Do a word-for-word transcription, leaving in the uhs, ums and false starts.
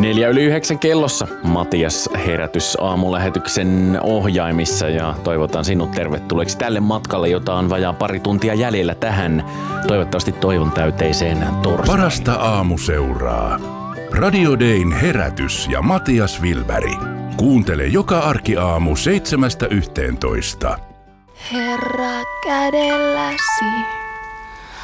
Neljä yli yhdeksän kellossa Matias herätys aamulähetyksen ohjaimissa ja toivotan sinut tervetulleeksi tälle matkalle, jota on vajaa pari tuntia jäljellä tähän toivottavasti toivon täyteiseen torstaihin. Parasta aamuseuraa. Radio Dayn herätys ja Matias Wilberg. Kuuntele joka arkiaamu seitsemästä yhteentoista. Herra kädelläsi.